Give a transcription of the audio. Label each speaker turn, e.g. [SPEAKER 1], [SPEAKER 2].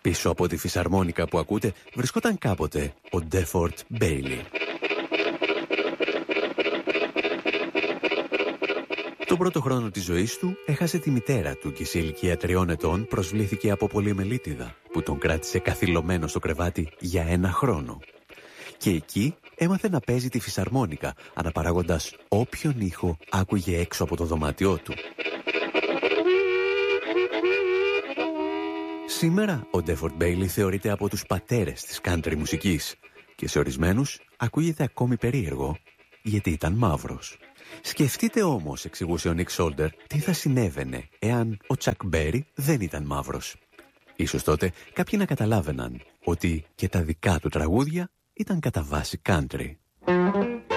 [SPEAKER 1] Πίσω από τη φυσαρμόνικα που ακούτε βρισκόταν κάποτε ο Ντέφορτ Μπέιλι. Τον πρώτο χρόνο της ζωής του έχασε τη μητέρα του και σε ηλικία 3 ετών προσβλήθηκε από πολυεμελίτιδα που τον κράτησε καθυλωμένο στο κρεβάτι για 1 χρόνο. Και εκεί έμαθε να παίζει τη φυσαρμόνικα, αναπαράγοντας όποιον ήχο άκουγε έξω από το δωμάτιό του. Σήμερα ο Ντέφορτ Μπέιλι θεωρείται από τους πατέρες της country μουσικής και σε ορισμένους ακούγεται ακόμη περίεργο γιατί ήταν μαύρος. Σκεφτείτε όμως, εξηγούσε ο Νικ Σόλτερ, τι θα συνέβαινε εάν ο Τσακ Μπέρι δεν ήταν μαύρος. Ίσως τότε κάποιοι να καταλάβαιναν ότι και τα δικά του τραγούδια ήταν κατά βάση country.